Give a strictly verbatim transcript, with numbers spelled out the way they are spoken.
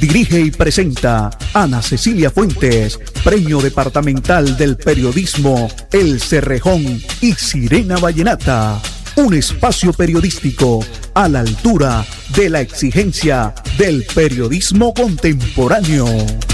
Dirige y presenta Ana Cecilia Fuentes, Premio Departamental del Periodismo El Cerrejón y Sirena Vallenata. Un espacio periodístico a la altura de la exigencia del periodismo contemporáneo.